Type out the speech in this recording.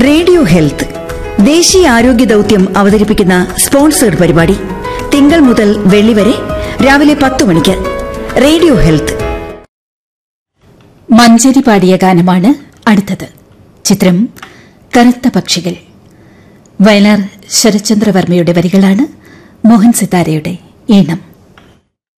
Radio health ദേശീയ ആരോഗ്യ ദൌത്യം അവതരിപ്പിക്കുന്ന സ്പോൺസേഡ് പരിപാടി തിങ്കൾ മുതൽ വെള്ളി വരെ രാവിലെ 10 മണിക്ക്. Radio health. മഞ്ചേരി പാടിയ ഗാനമാണ് അടുത്തത്. ചിത്രം കറുത്ത പക്ഷികൾ. വയലാർ ശരത്ചന്ദ്രവർമ്മയുടെ വരികളാണ്, മോഹൻ സിതാരയുടെ ഈണം.